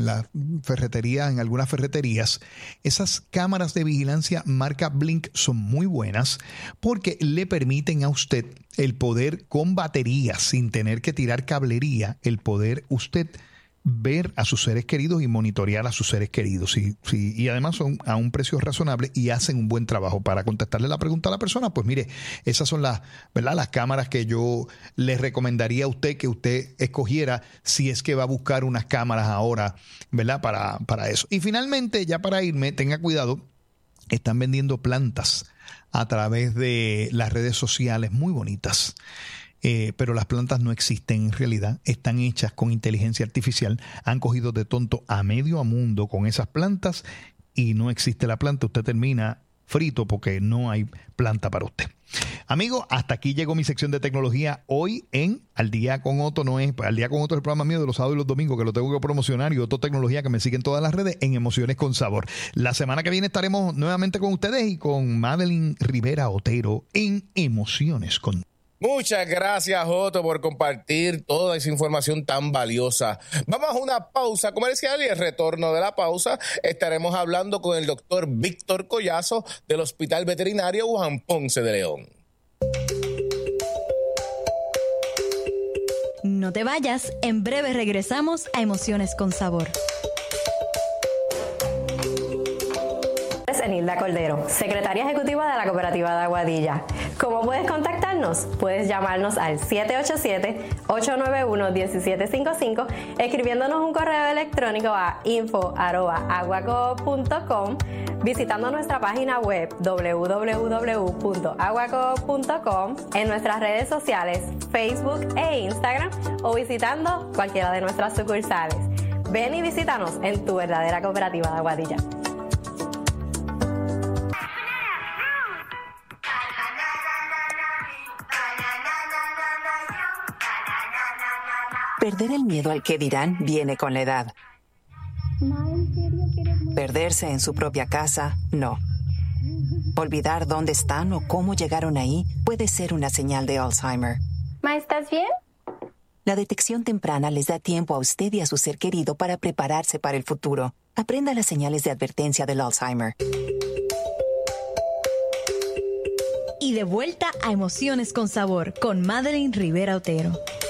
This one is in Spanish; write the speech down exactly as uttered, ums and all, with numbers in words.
la ferretería, en algunas ferreterías, esas cámaras de vigilancia marca Blink son muy buenas porque le permiten a usted el poder con batería, sin tener que tirar cablería, el poder usted ver a sus seres queridos y monitorear a sus seres queridos. Sí, sí, y además son a un precio razonable y hacen un buen trabajo. Para contestarle la pregunta a la persona, pues mire, esas son las, ¿verdad?, las cámaras que yo le recomendaría a usted que usted escogiera si es que va a buscar unas cámaras ahora, ¿verdad?, para, para eso. Y finalmente, ya para irme, tenga cuidado, están vendiendo plantas a través de las redes sociales muy bonitas. Eh, pero las plantas no existen en realidad, están hechas con inteligencia artificial, han cogido de tonto a medio mundo con esas plantas y no existe la planta, usted termina frito porque no hay planta para usted. Amigo, hasta aquí llegó mi sección de tecnología hoy en Al Día con Otto. No es, Al Día con Otto es el programa mío de los sábados y los domingos que lo tengo que promocionar, y Otto Tecnología que me sigue en todas las redes en Emociones con Sabor. La semana que viene estaremos nuevamente con ustedes y con Madeline Rivera Otero en Emociones con Muchas gracias, Otto, por compartir toda esa información tan valiosa. Vamos a una pausa comercial y el retorno de la pausa estaremos hablando con el doctor Víctor Collazo del Hospital Veterinario Juan Ponce de León. No te vayas, en breve regresamos a Emociones con Sabor. Enilda Cordero, secretaria ejecutiva de la Cooperativa de Aguadilla. ¿Cómo puedes contactarnos? Puedes llamarnos al siete ocho siete, ocho nueve uno, uno siete cinco cinco, escribiéndonos un correo electrónico a info arroba aguacoop punto com, visitando nuestra página web doble u doble u doble u punto aguacoop punto com, en nuestras redes sociales Facebook e Instagram, o visitando cualquiera de nuestras sucursales. Ven y visítanos en tu verdadera Cooperativa de Aguadilla. Perder el miedo al que dirán viene con la edad. Perderse en su propia casa, no. Olvidar dónde están o cómo llegaron ahí puede ser una señal de Alzheimer. Ma, ¿estás bien? La detección temprana les da tiempo a usted y a su ser querido para prepararse para el futuro. Aprenda las señales de advertencia del Alzheimer. Y de vuelta a Emociones con Sabor con Madeline Rivera Otero.